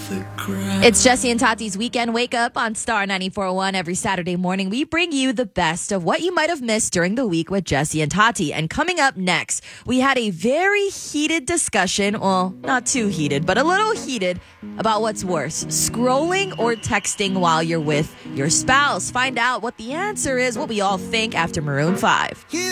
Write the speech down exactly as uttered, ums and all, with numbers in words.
It's Jesse and Tati's Weekend Wake Up on Star ninety-four point one. Every Saturday morning, we bring you the best of what you might have missed during the week with Jesse and Tati. And coming up next, we had a very heated discussion, well, not too heated, but a little heated, about what's worse, scrolling or texting while you're with your spouse. Find out what the answer is, what we all think after Maroon five.